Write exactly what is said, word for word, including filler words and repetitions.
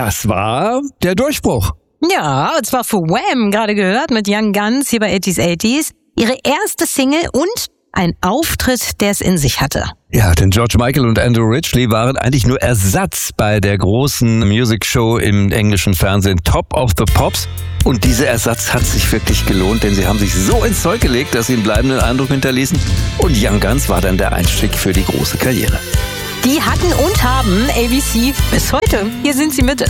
das war der Durchbruch. Ja, und zwar für Wham, gerade gehört, mit Young Guns hier bei achtziger achtzig. Ihre erste Single und ein Auftritt, der es in sich hatte. Ja, denn George Michael und Andrew Ridgeley waren eigentlich nur Ersatz bei der großen Music Show im englischen Fernsehen Top of the Pops. Und dieser Ersatz hat sich wirklich gelohnt, denn sie haben sich so ins Zeug gelegt, dass sie einen bleibenden Eindruck hinterließen. Und Young Guns war dann der Einstieg für die große Karriere. Die hatten und haben A B C bis heute. Hier sind sie mit